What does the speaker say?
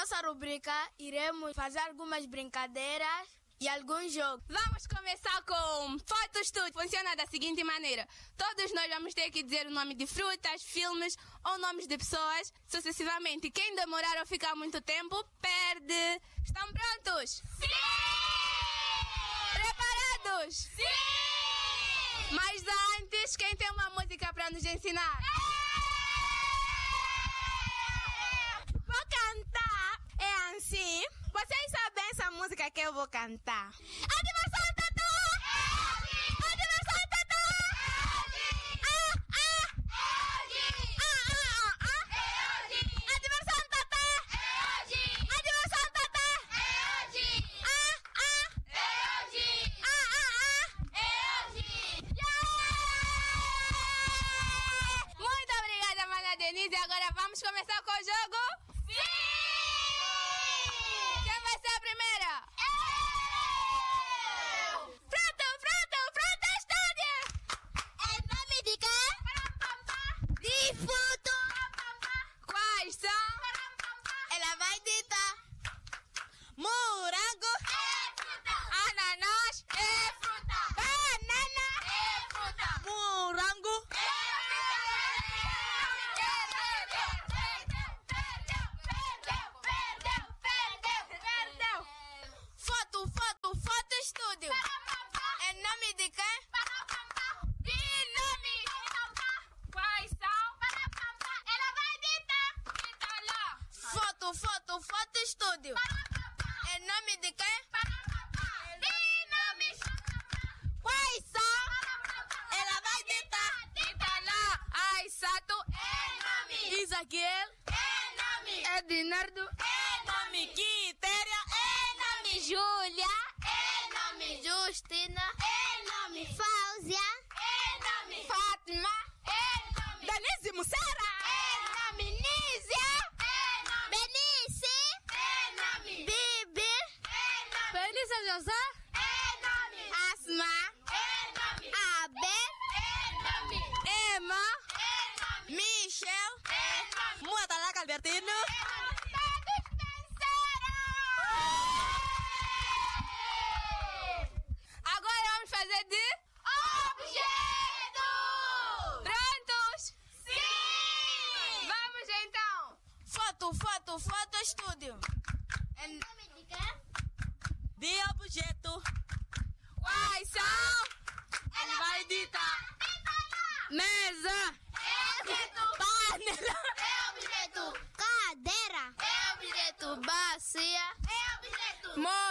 nossa rubrica, iremos fazer algumas brincadeiras e alguns jogos. Vamos começar com Foto Estúdio. Funciona da seguinte maneira. Todos nós vamos ter que dizer o nome de frutas, filmes ou nomes de pessoas sucessivamente. Quem demorar ou ficar muito tempo, perde. Estão prontos? Sim! Preparados? Sim! Mas antes, quem tem uma música para nos ensinar? Vou cantar. É assim. Vocês sabem essa música que eu vou cantar? A diversão Tatu! A diversão Tatu! A diversão Tatu! A diversão Tatu! Muito obrigada, Maria Denise. Agora vamos começar com o jogo? Quem vai ser a primeira? Pronto, estúdio! É nome de quê? De fruto! Quais são? Ela vai ditar. Morango é fruta. Ananás É fruta. Banana é fruta. Morango Foto estúdio. É nome de quem? De nome. Quais são? Ela vai ditar. Dita lá. Foto estúdio. É nome de quem? De nome. Quais são? Ela vai ditar. Dita lá. Aisato. É nome. Isaquiel. É nome. Edinardo. É nome. Quitéria. É nome. Júlia. É nome. Justina. É nome. Fáuzia. É nome. Fátima. É nome. Denise Mussara. É nome. Nízia. É nome. Benice. É nome. Bibi. É nome. Felícia José. É nome. Asma. É nome. Abel. É nome. Emma. É nome. Michel. É nome. Muatalaca Albertino. Todos venceram! Agora vamos fazer de... Objeto! Prontos? Sim! Vamos então. Foto estúdio. É nome de quê? De objeto. Quais são? Ela vai ditar. Mesa. É objeto! Panela. É objeto! Cadeira! É objeto! Bacia. É objeto! Moto.